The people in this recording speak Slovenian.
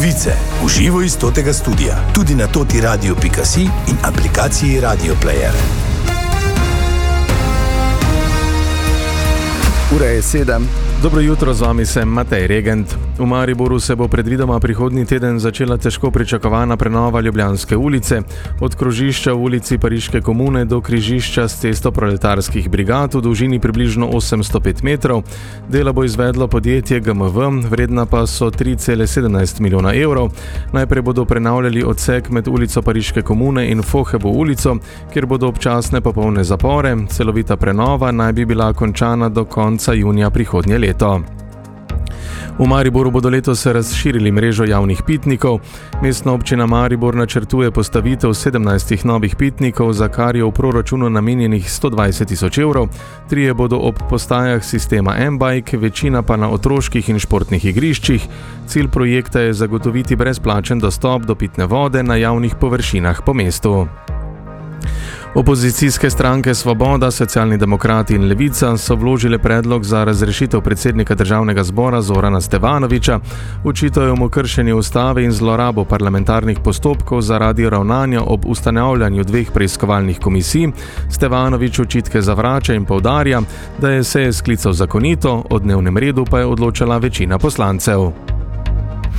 Novice v živo iz totega studia, tudi na totiradio.si in aplikaciji Radio Player. Ura je 7. Dobro jutro, z vami sem Matej Regent. V Mariboru se bo predvidoma prihodnji teden začela težko pričakovana prenova Ljubljanske ulice, od krožišča v ulici Pariške komune do križišča s cesto Proletarskih brigad v dolžini približno 805 metrov. Dela bo izvedlo podjetje GMV, vredna pa so 3,17 milijona evrov. Najprej bodo prenavljali odsek med ulico Pariške komune in Fohebo ulico, kjer bodo občasne popolne zapore. Celovita prenova naj bi bila končana do konca junija prihodnje leto. V Mariboru bodo letos razširili mrežo javnih pitnikov. Mestna občina Maribor načrtuje postavitev 17 novih pitnikov, za kar je v proračunu namenjenih 120 tisoč evrov. 3 bodo ob postajah sistema M-Bike, večina pa na otroških in športnih igriščih. Cilj projekta je zagotoviti brezplačen dostop do pitne vode na javnih površinah po mestu. Opozicijske stranke Svoboda, Socialni demokrati in Levica so vložile predlog za razrešitev predsednika Državnega zbora Zorana Stevanovića. Očitajo mu kršenje ustave in zlorabo parlamentarnih postopkov zaradi ravnanja ob ustanavljanju 2 preiskovalnih komisij. Stevanović očitke zavrača in poudarja, da je seje sklical zakonito, o dnevnem redu pa je odločala večina poslancev.